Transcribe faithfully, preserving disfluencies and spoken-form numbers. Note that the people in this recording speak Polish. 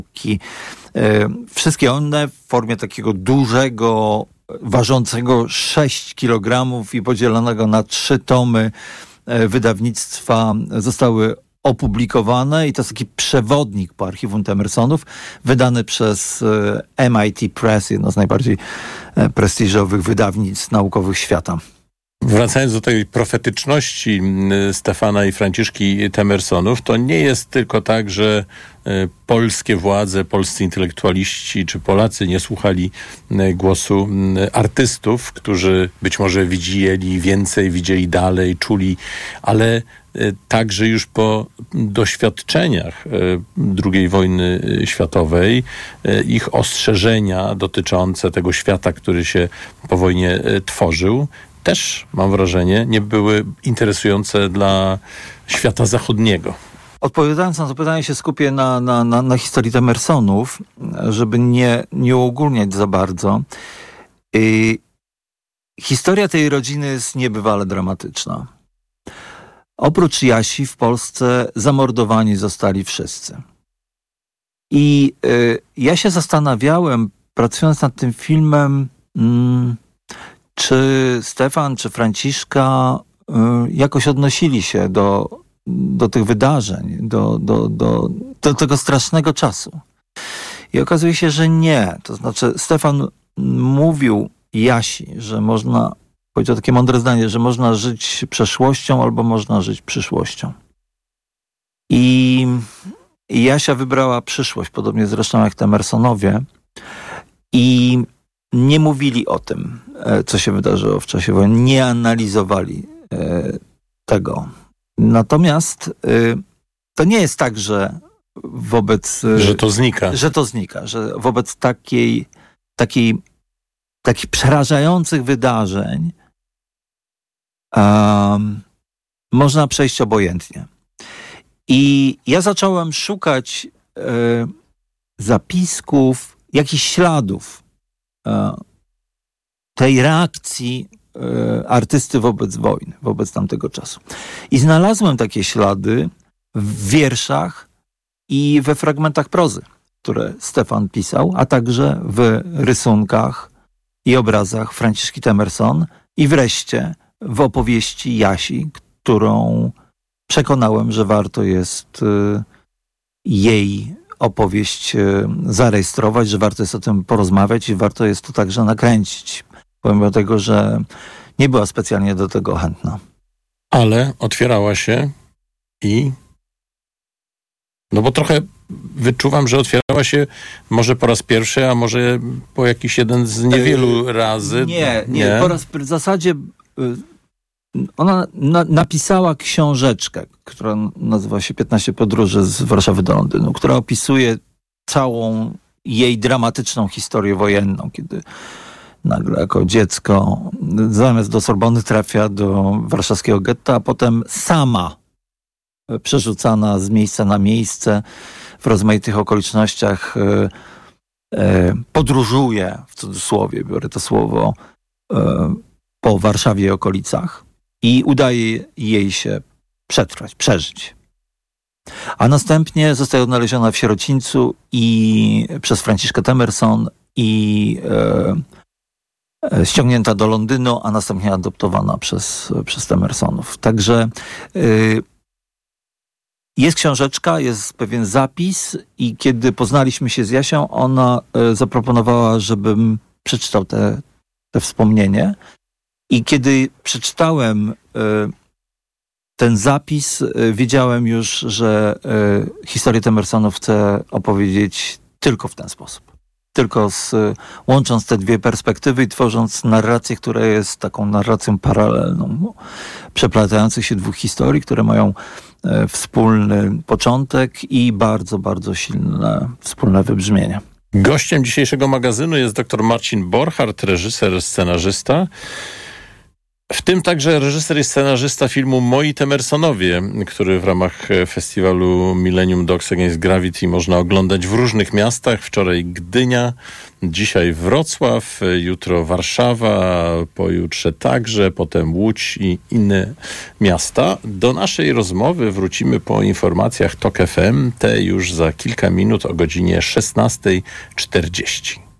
Wszystkie one w formie takiego dużego, ważącego sześć kilogramów i podzielonego na trzy tomy wydawnictwa zostały opublikowane i to jest taki przewodnik po archiwum Temersonów, wydany przez M I T Press, jedno z najbardziej prestiżowych wydawnictw naukowych świata. Wracając do tej profetyczności Stefana i Franciszki Temersonów, to nie jest tylko tak, że polskie władze, polscy intelektualiści czy Polacy nie słuchali głosu artystów, którzy być może widzieli więcej, widzieli dalej, czuli, ale także już po doświadczeniach drugiej wojny światowej, ich ostrzeżenia dotyczące tego świata, który się po wojnie tworzył, też, mam wrażenie, nie były interesujące dla świata zachodniego. Odpowiadając na to pytanie, się skupię na, na, na, na historii Temersonów, żeby nie, nie uogólniać za bardzo. Yy, historia tej rodziny jest niebywale dramatyczna. Oprócz Jasi w Polsce zamordowani zostali wszyscy. I yy, ja się zastanawiałem, pracując nad tym filmem, mm, czy Stefan, czy Franciszka yy, jakoś odnosili się do, do tych wydarzeń, do, do, do, do tego strasznego czasu. I okazuje się, że nie. To znaczy Stefan mówił Jasi, że można, powiedział takie mądre zdanie, że można żyć przeszłością albo można żyć przyszłością. I, i Jasia wybrała przyszłość, podobnie zresztą jak Temersonowie. I nie mówili o tym, co się wydarzyło w czasie wojny. Nie analizowali e, tego. Natomiast e, to nie jest tak, że wobec... E, że to znika. Że to znika. Że wobec takiej, takiej, takich przerażających wydarzeń um, można przejść obojętnie. I ja zacząłem szukać e, zapisków, jakichś śladów tej reakcji artysty wobec wojny, wobec tamtego czasu. I znalazłem takie ślady w wierszach i we fragmentach prozy, które Stefan pisał, a także w rysunkach i obrazach Franciszki Temerson i wreszcie w opowieści Jasi, którą przekonałem, że warto jest jej opowieść zarejestrować, że warto jest o tym porozmawiać i warto jest to także nakręcić, pomimo tego, że nie była specjalnie do tego chętna. Ale otwierała się i... No bo trochę wyczuwam, że otwierała się może po raz pierwszy, a może po jakiś jeden z niewielu yy, razy. Nie, nie, nie. Po raz w zasadzie ona na, napisała książeczkę, która nazywa się piętnaście podróży z Warszawy do Londynu, która opisuje całą jej dramatyczną historię wojenną, kiedy nagle jako dziecko zamiast do Sorbony trafia do warszawskiego getta, a potem sama przerzucana z miejsca na miejsce w rozmaitych okolicznościach e, e, podróżuje, w cudzysłowie biorę to słowo, e, po Warszawie i okolicach i udaje jej się przetrwać, przeżyć. A następnie zostaje odnaleziona w sierocińcu i przez Franciszkę Temerson i e, e, ściągnięta do Londynu, a następnie adoptowana przez, przez Temersonów. Także e, jest książeczka, jest pewien zapis i kiedy poznaliśmy się z Jasią, ona e, zaproponowała, żebym przeczytał te, te wspomnienie. I kiedy przeczytałem y, ten zapis, y, wiedziałem już, że y, historię Temersonów chcę opowiedzieć tylko w ten sposób. Tylko z, łącząc te dwie perspektywy i tworząc narrację, która jest taką narracją paralelną, przeplatających się dwóch historii, które mają y, wspólny początek i bardzo, bardzo silne wspólne wybrzmienie. Gościem dzisiejszego magazynu jest dr Marcin Borchardt, reżyser, scenarzysta. W tym także reżyser i scenarzysta filmu Moi Temersonowie, który w ramach festiwalu Millennium Dogs Against Gravity można oglądać w różnych miastach. Wczoraj Gdynia, dzisiaj Wrocław, jutro Warszawa, pojutrze także, potem Łódź i inne miasta. Do naszej rozmowy wrócimy po informacjach Tok F M, te już za kilka minut o godzinie szesnasta czterdzieści.